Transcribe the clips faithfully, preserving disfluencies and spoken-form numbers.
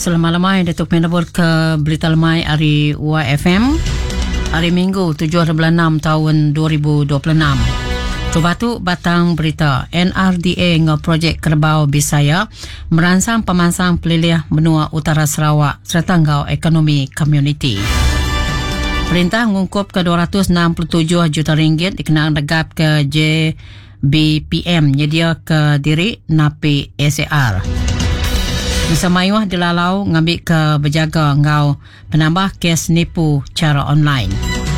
selamat lemai Datuk Menabur ke Berita Lemai hari Y F M hari Minggu tujuh bulan enam tahun dua ribu dua puluh enam. Coba tu batang berita N R D A ngau projek Kerbau Bisaya merangsang pemansang pelilih benua utara Sarawak serta ngau ekonomi komuniti. Perintah mengungkup ke dua ratus enam puluh tujuh juta ringgit dikenaan regap ke J B P M nyedia ke diri Napi S A R. Bersama dilalau ngambil ke berjaga ngau penambah kes nipu cara online.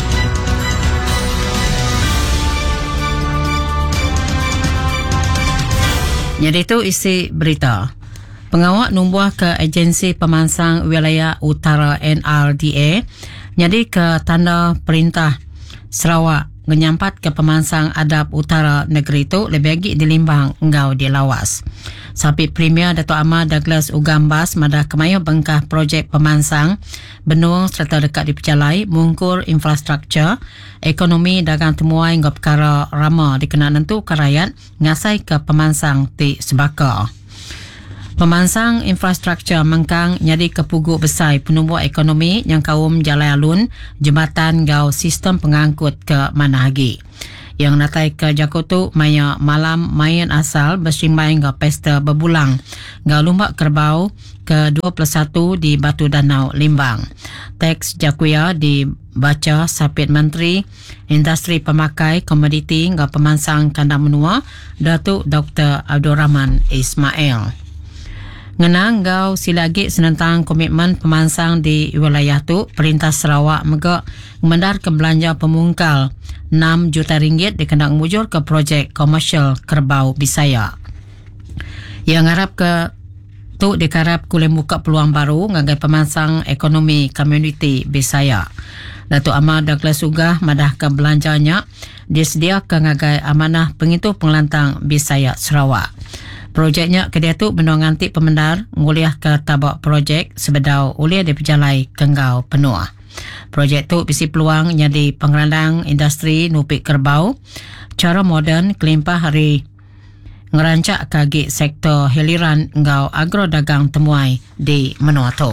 Jadi itu isi berita. Pengawal numbuh ke agensi pemansang wilayah utara N R D A jadi ke tanda perintah Sarawak menyampat ke pemansang adab utara negeri itu lebih lagi di Limbang ngau di Lawas. Sapi Premier Dato' Ahmad Douglas Ugambas madah kemaya bengkah projek pemansang benung serta dekat dipercalai mungkur infrastruktur ekonomi dagang temuai ngau perkara rama dikenaan tentu ke rakyat ngasai ke pemansang ti sebaka. Pemansang infrastruktur mengkang nyadi kepuguk besar penumbuh ekonomi yang kaum jalan alun, jembatan gau sistem pengangkut ke mana lagi. Yang natai ke Jakarta maya malam main asal bersimbai gau pesta berbulang gau lumba kerbau ke dua puluh satu di Batu Danau Limbang. Teks Jakuya dibaca Sapit Menteri Industri Pemakai Komoditi gau pemansang kandang menua Datuk Doktor Abdul Rahman Ismail. Ngenang gau silagi senentang komitmen pemansang di wilayah tu, Perintah Sarawak megak mendar ke belanja pemungkal enam juta ringgit dikenang mujur ke projek komersial Kerbau Bisaya. Yang harap ke tu dikarap kulit buka peluang baru ngagai pemansang ekonomi komuniti Bisaya. Datuk Ahmad Douglas Ugah madah ke belanjanya disedia ke ngagai amanah pengitu pengelantang Bisaya Sarawak. Projeknya kedua tu menanganti pemendar nguliah ke tabak projek sebedau uliah diperjalai kenggau penuh. Projek tu bisi peluang jadi pengerandang industri nupik kerbau cara moden kelimpah hari ngerancak kagi sektor hiliran ngau agro dagang temuai di menua tu.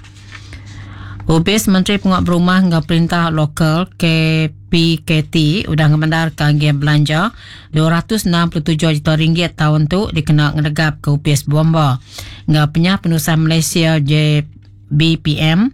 Ubis Menteri Penguat Berumah ngau Perintah Lokal K P K T udah ngemendar kagi belanja dua ratus enam puluh tujuh juta ringgit tahun tu dikena ngedegap ke Upis Bomba ngau penyah penulisan Malaysia J B P M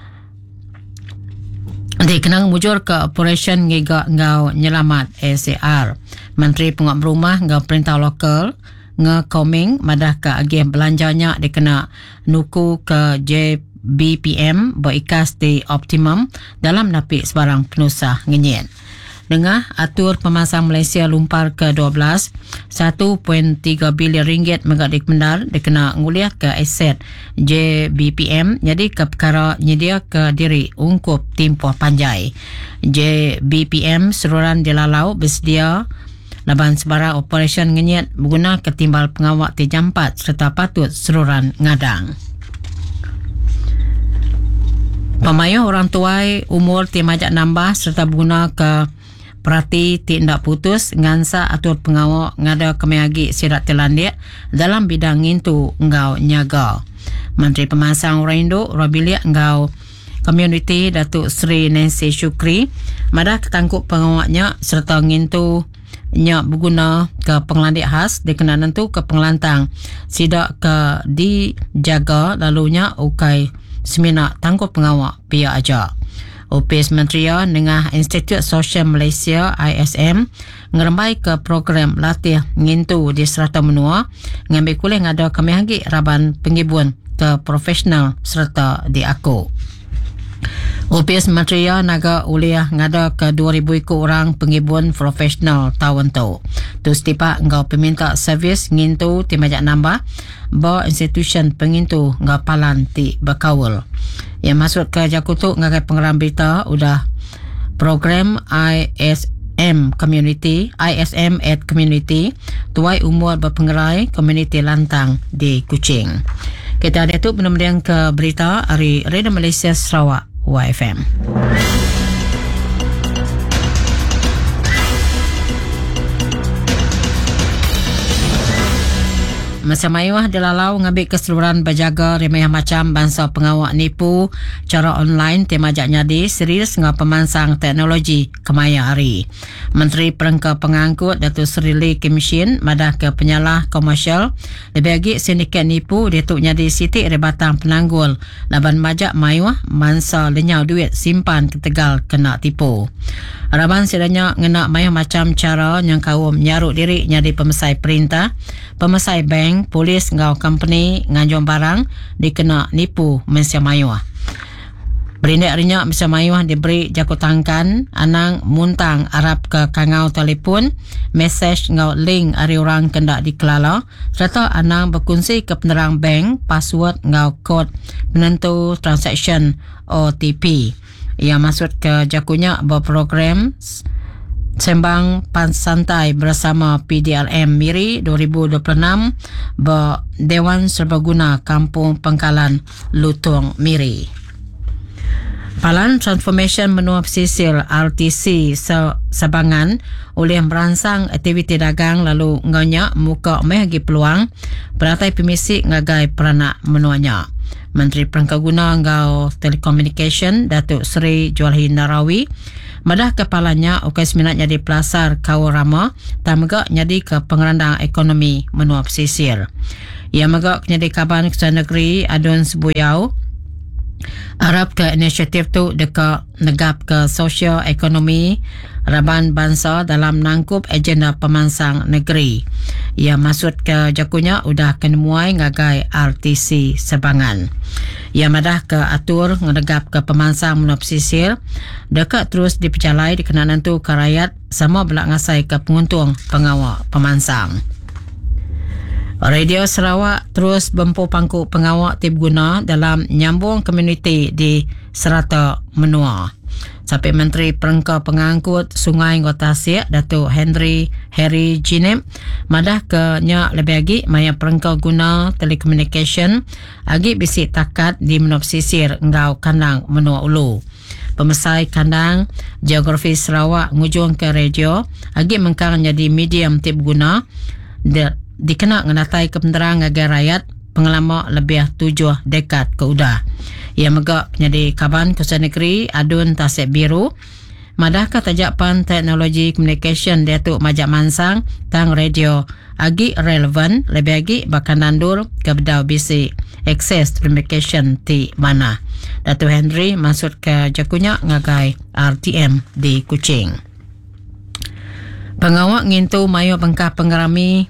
dikena mujur ke Operation Ngiga ngau Nyelamat S A R. Menteri Penguat Berumah ngau Perintah Lokal ngekoming madah ke agi belanjanya dikena nuku ke J B P M berikas di optimum dalam napik sebarang penusah ngenyet. Dengah atur pemansang Malaysia lumpar ke dua belas satu perpuluhan tiga bilion ringgit mengadik mendar dikena nguliah ke aset J B P M jadi ke perkara nyedia ke diri ungkup timpuh panjai. J B P M seruran dilalau bersedia laban sebarang operasi ngenyet berguna ketimbal pengawak tijampat serta patut seruran ngadang. Pemayu orang tuai umur timajak nambah serta berguna ke perhati tindak putus ngansa atur pengawak ngada kemiagi sirat telandik dalam bidang itu ngau nyaga. Menteri Pemansang Orang Indo Robilia ngau Community Datuk Seri Nancy Shukri madah ketangkup pengawaknya serta ngintu nya berguna ke pengelandik khas dikenaan tu ke pengelantang sidak ke dijaga lalunya ukai seminar tanggup pengawak pihak aja. Upis Menterian dengan Institut Sosial Malaysia I S M ngerembai ke program latih ngintu di serata menua ngambil kuliah ngada kami hagi raban pengibuan ke profesional serta di aku. Upis Menterian naga uliah ngada ke dua ribu ikut orang pengibuan profesional tahun tu. Tu setipak ngau peminta servis ngintu timajak nambah bawa institusi pengintu ngau palan ti berkawal. Yang masuk ke Jakutu ngagai pengeram berita udah program I S M Community I S M at Community tuai umur berpengerai komuniti lantang di Kuching. Kita ada tu benar-benar ke berita hari Radio Malaysia Sarawak Y F M. masa mayuah dilalau ngambil keseluruhan berjaga remeh macam bangsa pengawak nipu cara online temajak nyadi serius ngau pemansang teknologi kemaya hari. Menteri Perengka Pengangkut Datuk Seri Lee Kim Shin madah ke penyalah komersial lebih lagi sindiket nipu dituk nyadi sitik rebatang penanggul laban majak mayuah mansa lenyau duit simpan ke Tegal kena tipu. Harapan sedanya ngena mayuah macam cara yang kaum nyaruk diri nyadi pemesai perintah, pemesai bank, polis ngau company nganjung barang dikena nipu Malaysia mayuah. Berindak rinyak Malaysia mayuah diberi jakutangkan anang muntang Arab ke kangau telefon, mesej ngau link ari orang kendak dikelala, serta anang berkongsi ke penerang bank, password ngau kod penentu transaction O T P. Ia maksud ke jakunya berprogram Sembang Pansantai bersama P D L M Miri dua ribu dua puluh enam ber Dewan Serbaguna Kampung Pangkalan Lutung Miri. Palan Transformation Menua Pesisir R T C Sabangan oleh merangsang aktiviti dagang lalu ngonyak muka mehagi peluang beratai pemisik ngagai peranak menuanya. Menteri Perangkaguna Ngau Telekomunikasi Datuk Seri Jualhi Narawi madah kepalanya ukai seminat jadi pelasar kau rama tak megak jadi ke pengerandang ekonomi menua pesisir. Ia megak jadi kaban kesehatan negeri adun sebuyau harap ke inisiatif tu dekat negap ke sosio ekonomi raban bangsa dalam nangkup agenda pemansang negeri. Ia maksud ke jakunya udah kenemuai ngagai R T C Sabangan. Ia madah ke atur ngegap ke pemansang menua pesisir dekat terus dipercalai dikenaan tu ke rakyat sama belak ngasai ke penguntung pengawal pemansang. Radio Sarawak terus bempu pangku pengawak tip guna dalam nyambung komuniti di serata menua. Sampai Menteri Perengka Pengangkut Sungai Ngotasiak Datuk Henry Harry Jinep madah ke nyak lebih lagi maya perengka guna telekomunikasi agi bisik takat di menua pesisir ngau kandang menua ulu. Pemesai kandang geografi Sarawak ngujung ke radio agi mengkang jadi medium tip guna de dikena ngenatai kepenterang agar rakyat pengalaman lebih tujuh dekad ke udah. Ia megak jadi kaban kesehatan negeri adun Tasik Biru madah ke tajapan teknologi komunikasi Datuk Majak Mansang tang radio agi relevan lebih lagi bahkan nandur ke bedau bisi akses komunikasi ti mana. Datuk Henry maksud ke jakunya ngagai R T M di Kuching. Pengawak ngintu mayu bengkah pengerami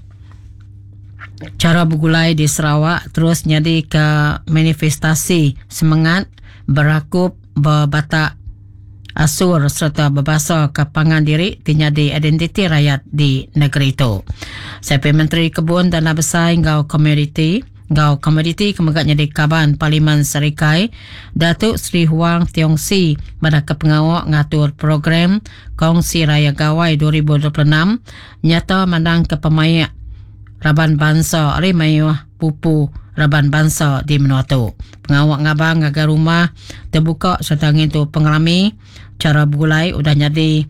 cara bergulai di Sarawak terus nyadi ke manifestasi semangat berakup berbatak asur serta berbahasa kepangan diri dinyadi identiti rakyat di negeri itu. Sampai Menteri Kebun dan Besar Ngau Komoditi Ngau Komoditi kemegat nyadi kaban Parlimen Serikai Datuk Seri Huang Tiong Si pada kepengawak ngatur program Kongsi Raya Gawai dua ribu dua puluh enam nyata mandang ke pemayak Raban Bangsa ari mayuah pupu Raban Bangsa di menua tu. Pengawak ngabang agar rumah terbuka serta ngintu pengalami cara bergulai udah jadi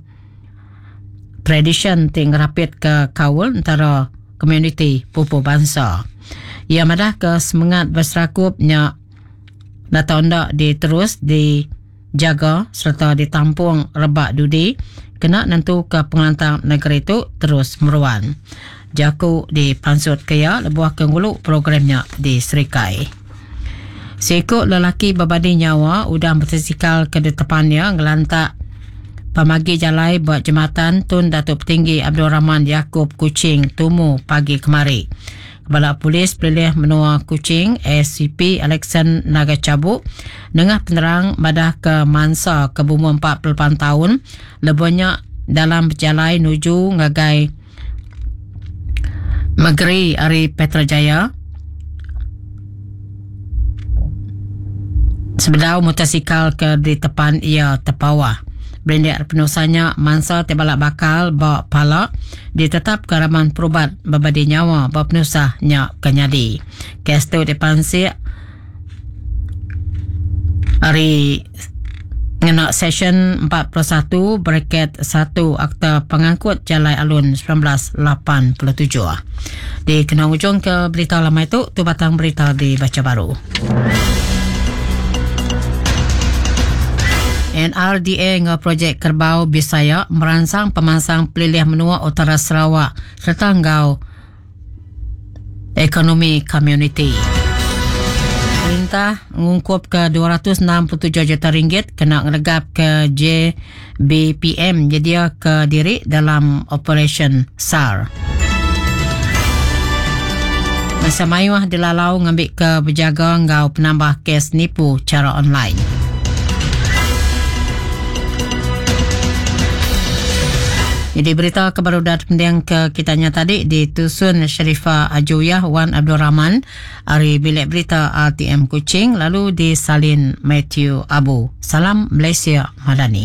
tradition ting rapid ke kaul antara komuniti pupu bangsa. Ia madah ke semangat berserakupnya data onda diterus dijaga serta ditampung rebak dudi kena nentu ke pengelantang negeri itu terus meruan. Jaku di Pansut Kaya lebuah kenggulu programnya di Serikai. Seekor lelaki berbadi nyawa udah bersikal ke depannya ngelantak pemagi jalai buat jematan Tun Datuk Petinggi Abdul Rahman Yaakob Kuching Tumu pagi kemari. Kepala Polis Pelilih Menua Kuching A C P Alexan Nagacabuk dengah penerang madah ke Mansa ke bumbu empat puluh lapan tahun lebuhnya dalam berjalai nuju ngagai Magri Ari Petrajaya sebedau motosikal ke di depan ia terpawah. Berindak penusahnya mansa tebalak bakal bawa palak ditetap karaman perubat berbadi nyawa bawa penusahnya kenyadi. Kes tu dipansik Ari ngena Seksyen empat puluh satu braket satu Akta Pengangkut Jalai Alun seribu sembilan ratus lapan puluh tujuh. Di kena hujung ke berita lama itu, tu batang berita di Baca Baru. N R D A dengan projek Kerbau Bisaya merangsang pemansang pelilih menua utara Sarawak serta ngau ekonomi komuniti. Perintah mengungkup ke dua ratus enam puluh tujuh juta ringgit kena ngelegap ke J B P M jadi ke diri dalam Operation S A R. Masa mayuah dilalau ngambil ke berjaga ngau penambah kes nipu cara online. Jadi berita kebarudat pendiang ke kitanya tadi di Tusun Sharifah Ajuyah Wan Abdul Rahman dari bilik berita R T M Kuching, lalu di Salin Matthew Abu. Salam Malaysia Madani.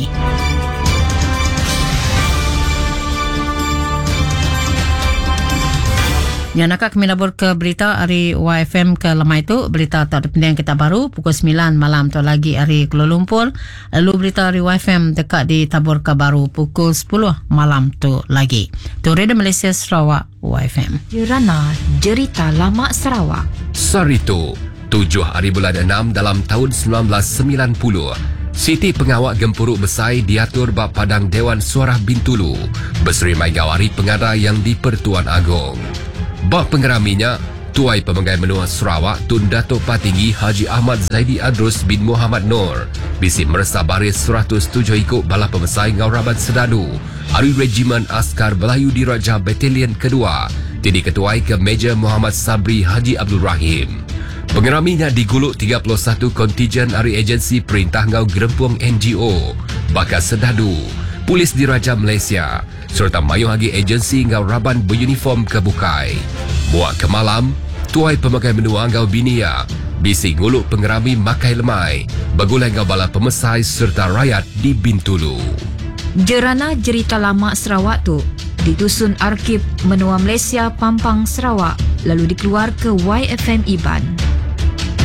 Yang nak kami labur ke berita hari Y F M ke lemah itu, berita tak ada pendiang kita baru pukul sembilan malam tu lagi hari Kuala Lumpur. Lalu berita hari Y F M dekat di Tabur ke baru pukul sepuluh malam tu lagi. Tu Radio Malaysia Sarawak Y F M. Jurana Jerita Lama Sarawak. Sarito, tujuh hari bulan enam dalam tahun sembilan belas sembilan puluh. Siti Pengawak Gempuruk Besai diatur bak Padang Dewan Suara Bintulu berseri Maigawari Pengadai yang di Pertuan Agong. Bak pengeraminya, Tuai Pemanggai Menua Sarawak Tun Datuk Patinggi Haji Ahmad Zaidi Adrus bin Muhammad Nur bisi meresah baris seratus tujuh ikut Bala Pemesai Ngauraban Sedadu Ari Regimen Askar Melayu Diraja Batalion Kedua Tidi Ketuai ke Meja Muhammad Sabri Haji Abdul Rahim. Pengeraminya diguluk tiga puluh satu kontijen Ari Agensi Perintah Ngau Gerempung N G O Bakal Sedadu Polis Diraja Malaysia serta mayuh lagi agensi ngau Raban beruniform kebukai. Muak ke malam, Tuai Pemakai Menua ngau Binia bisi nguluk pengerami Makai Lemai bagulai ngau Bala Pemesai serta rakyat di Bintulu. Jerana Jerita Lama Sarawak tu ditusun Arkib Menua Malaysia Pampang Sarawak lalu dikeluar ke Y F M Iban.